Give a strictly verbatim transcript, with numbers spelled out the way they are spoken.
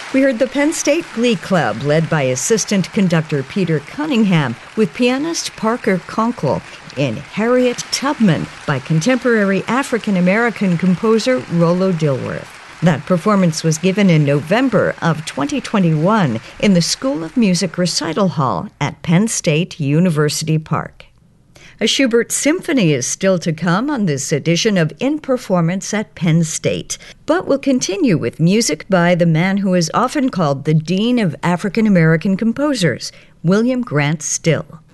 We heard the Penn State Glee Club, led by assistant conductor Peter Cunningham, with pianist Parker Conkle, in Harriet Tubman by contemporary African-American composer Rollo Dilworth. That performance was given in November of twenty twenty-one in the School of Music Recital Hall at Penn State University Park. A Schubert symphony is still to come on this edition of In Performance at Penn State, but we'll continue with music by the man who is often called the Dean of African American Composers, William Grant Still.